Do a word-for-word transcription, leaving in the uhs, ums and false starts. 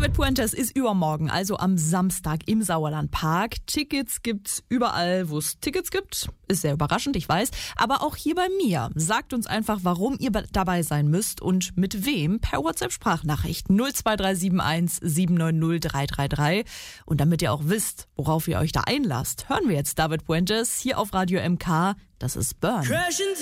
David Puentes ist übermorgen, also am Samstag im Sauerlandpark. Tickets gibt's überall, wo es Tickets gibt. Ist sehr überraschend, ich weiß. Aber auch hier bei mir. Sagt uns einfach, warum ihr dabei sein müsst und mit wem per WhatsApp-Sprachnachricht null zwei drei sieben eins sieben neun null drei drei drei. Und damit ihr auch wisst, worauf ihr euch da einlasst, hören wir jetzt David Puentes hier auf Radio M K. Das ist Burn.